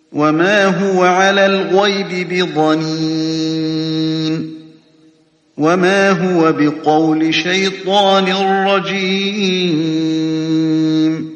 وما هو على الغيب بضنين وما هو بقول شيطان رجيم